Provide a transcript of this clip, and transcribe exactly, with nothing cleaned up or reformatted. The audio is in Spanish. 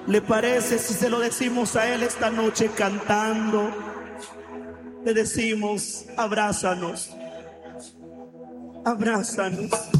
¿Le parece si se lo decimos a Él esta noche cantando? Le decimos, abrázanos, abrázanos.